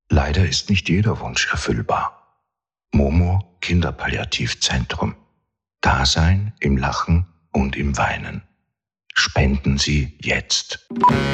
Leider ist nicht jeder Wunsch erfüllbar. Momo Kinderpalliativzentrum. Dasein im Lachen und im Weinen. Spenden Sie jetzt.